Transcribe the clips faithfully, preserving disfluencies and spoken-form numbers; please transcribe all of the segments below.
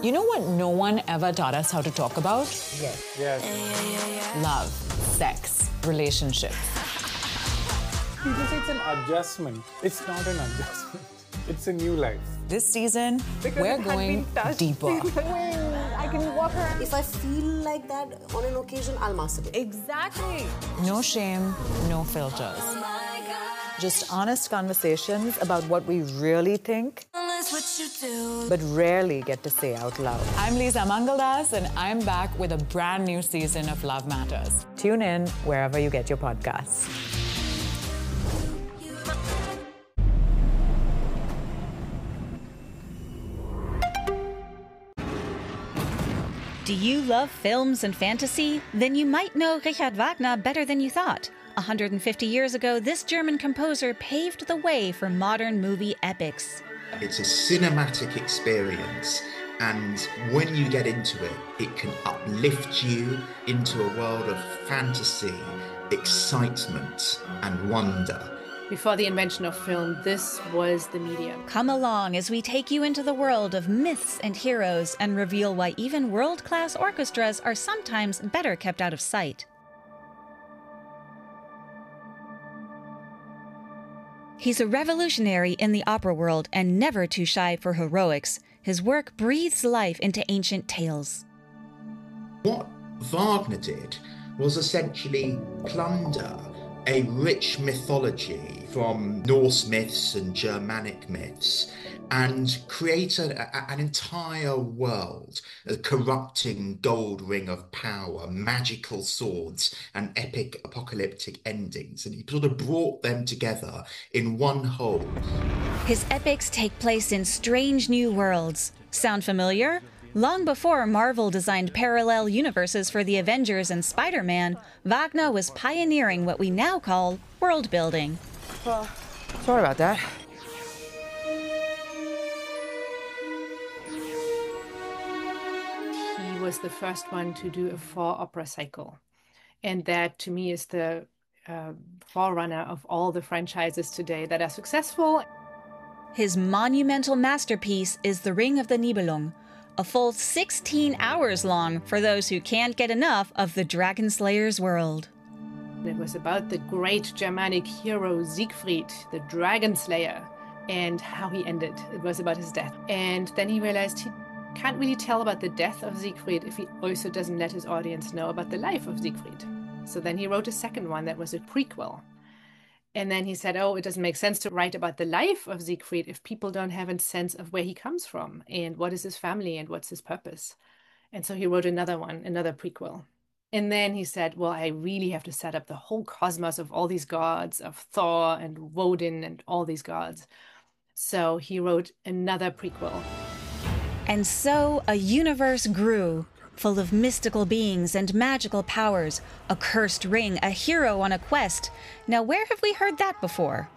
You know what no one ever taught us how to talk about? Yes. Yes. Love, sex, relationships. People say it's an adjustment. It's not an adjustment. It's a new life. This season, Because we're it had going been touched deeper. I can walk around. If I feel like that on an occasion, I'll masturbate. Exactly. No shame, no filters. Just honest conversations about what we really think, but rarely get to say out loud. I'm Lisa Mangaldas, and I'm back with a brand new season of Love Matters. Tune in wherever you get your podcasts. Do you love films and fantasy? Then you might know Richard Wagner better than you thought. one hundred fifty years ago, this German composer paved the way for modern movie epics. It's a cinematic experience, and when you get into it, it can uplift you into a world of fantasy, excitement, and wonder. Before the invention of film, this was the medium. Come along as we take you into the world of myths and heroes and reveal why even world-class orchestras are sometimes better kept out of sight. He's a revolutionary in the opera world and never too shy for heroics. His work breathes life into ancient tales. What Wagner did was essentially plunder a rich mythology from Norse myths and Germanic myths and create a, a, an entire world, a corrupting gold ring of power, magical swords and epic apocalyptic endings. And he sort of brought them together in one whole. His epics take place in strange new worlds. Sound familiar? Long before Marvel designed parallel universes for the Avengers and Spider-Man, Wagner was pioneering what we now call world building. Uh, sorry about that. He was the first one to do a four opera cycle. And that, to me, is the uh, forerunner of all the franchises today that are successful. His monumental masterpiece is The Ring of the Nibelung, a full sixteen hours long for those who can't get enough of the Dragon Slayer's world. It was about the great Germanic hero Siegfried, the Dragon Slayer, and how he ended. It was about his death. And then he realized he can't really tell about the death of Siegfried if he also doesn't let his audience know about the life of Siegfried. So then he wrote a second one that was a prequel. And then he said, oh, it doesn't make sense to write about the life of Siegfried if people don't have a sense of where he comes from and what is his family and what's his purpose. And so he wrote another one, another prequel. And then he said, well, I really have to set up the whole cosmos of all these gods, of Thor and Woden and all these gods. So he wrote another prequel. And so a universe grew, full of mystical beings and magical powers, a cursed ring, a hero on a quest. Now, where have we heard that before?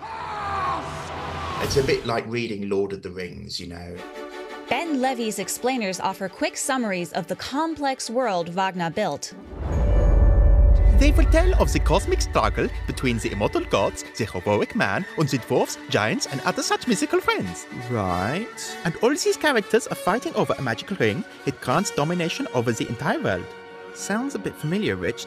It's a bit like reading Lord of the Rings, you know. Ben Levy's explainers offer quick summaries of the complex world Wagner built. They will tell of the cosmic struggle between the immortal gods, the heroic man, and the dwarfs, giants, and other such mythical friends. Right. And all these characters are fighting over a magical ring. It grants domination over the entire world. Sounds a bit familiar, Rich.